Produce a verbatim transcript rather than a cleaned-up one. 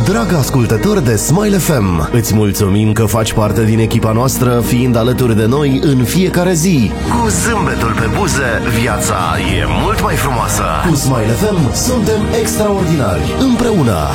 Drag ascultător de Smile F M, îți mulțumim că faci parte din echipa noastră, fiind alături de noi în fiecare zi. Cu zâmbetul pe buze, viața e mult mai frumoasă. Cu Smile F M suntem extraordinari. Împreună